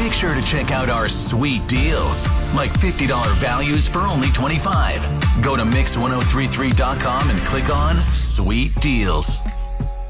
Make sure to check out our sweet deals, like $50 values for only $25. Go to Mix1033.com and click on Sweet Deals.